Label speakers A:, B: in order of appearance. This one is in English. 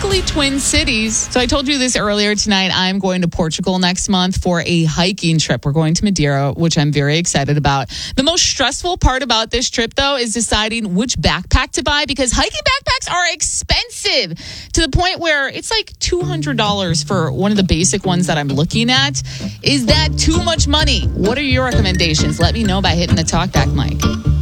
A: hopefully Twin Cities. So I told you this earlier tonight. I'm going to Portugal next month for a hiking trip. We're going to Madeira, which I'm very excited about. The most stressful part about this trip, though, is deciding which backpack to buy because hiking backpacks are expensive to the point where it's like $200 for one of the basic ones that I'm looking at. Is that too much money? What are your recommendations? Let me know by hitting the talkback mic.